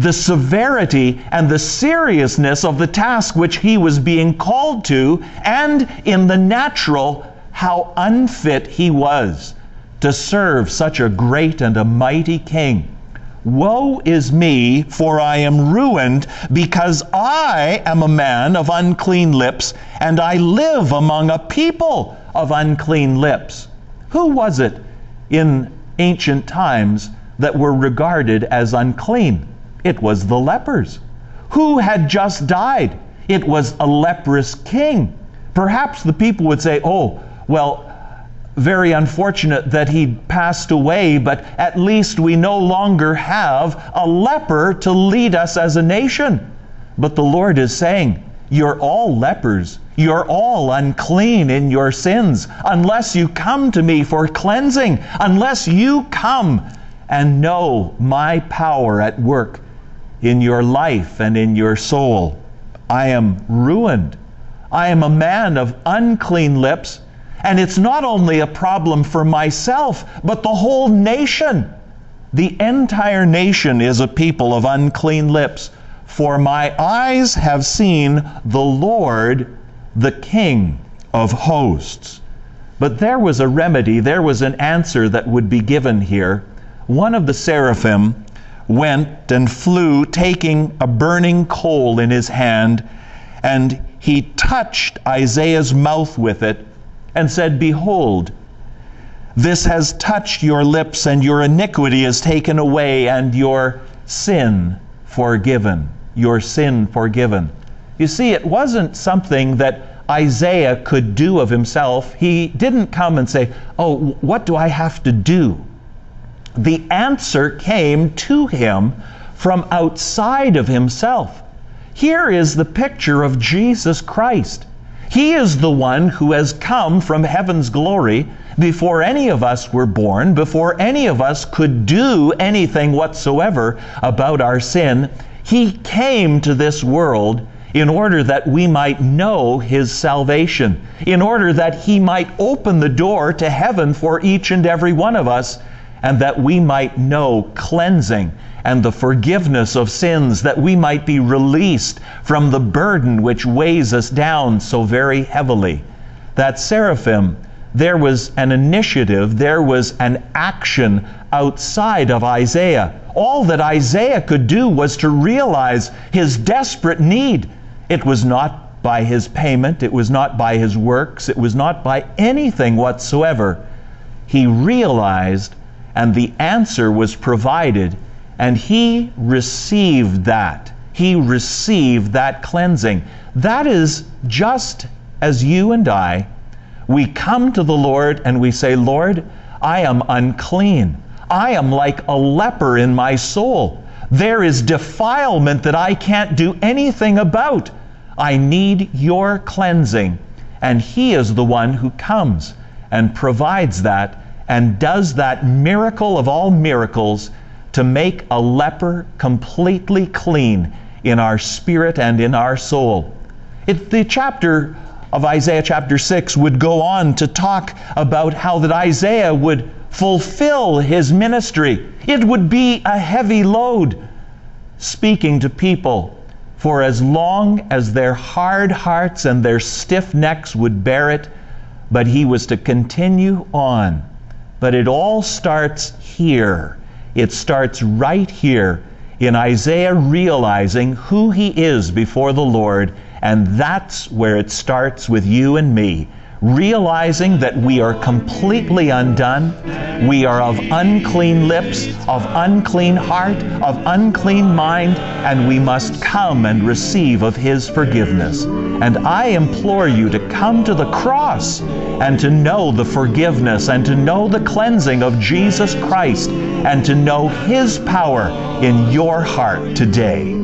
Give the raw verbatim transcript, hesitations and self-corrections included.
the severity and the seriousness of the task which he was being called to, and in the natural, how unfit he was to serve such a great and a mighty king. Woe is me, for I am ruined, because I am a man of unclean lips, and I live among a people of unclean lips. Who was it in ancient times that were regarded as unclean? It was the lepers. Who had just died? It was a leprous king. Perhaps the people would say, oh, well, very unfortunate that he passed away, but at least we no longer have a leper to lead us as a nation. But the Lord is saying, you're all lepers. You're all unclean in your sins, unless you come to me for cleansing, unless you come and know my power at work in your life and in your soul. I am ruined. I am a man of unclean lips. And it's not only a problem for myself, but the whole nation. The entire nation is a people of unclean lips. For my eyes have seen the Lord, the King of hosts. But there was a remedy, there was an answer that would be given here. One of the seraphim went and flew, taking a burning coal in his hand, and he touched Isaiah's mouth with it, and said, behold, this has touched your lips, and your iniquity is taken away, and your sin forgiven. Your sin forgiven. You see, it wasn't something that Isaiah could do of himself. He didn't come and say, oh, what do I have to do? The answer came to him from outside of himself. Here is the picture of Jesus Christ. He is the one who has come from heaven's glory before any of us were born, before any of us could do anything whatsoever about our sin. He came to this world in order that we might know His salvation, in order that He might open the door to heaven for each and every one of us, and that we might know cleansing and the forgiveness of sins, that we might be released from the burden which weighs us down so very heavily. That seraphim, there was an initiative, there was an action outside of Isaiah. All that Isaiah could do was to realize his desperate need. It was not by his payment, it was not by his works, it was not by anything whatsoever. He realized, and the answer was provided, and he received that. He received that cleansing. That is just as you and I, we come to the Lord and we say, Lord, I am unclean. I am like a leper in my soul. There is defilement that I can't do anything about. I need your cleansing. And He is the one who comes and provides that and does that miracle of all miracles to make a leper completely clean in our spirit and in our soul. It, the chapter of Isaiah chapter six would go on to talk about how that Isaiah would fulfill his ministry. It would be a heavy load, speaking to people for as long as their hard hearts and their stiff necks would bear it, but he was to continue on. But it all starts here. It starts right here in Isaiah realizing who he is before the Lord, and that's where it starts with you and me. Realizing that we are completely undone, we are of unclean lips, of unclean heart, of unclean mind, and we must come and receive of His forgiveness. And I implore you to come to the cross and to know the forgiveness and to know the cleansing of Jesus Christ and to know His power in your heart today.